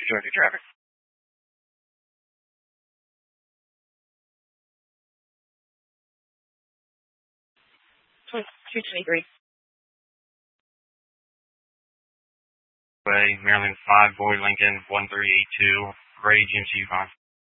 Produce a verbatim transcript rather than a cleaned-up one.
two twenty traffic. two twenty-three. Way, Maryland five, Boyd Lincoln, one three eight two, Gray, G M C five.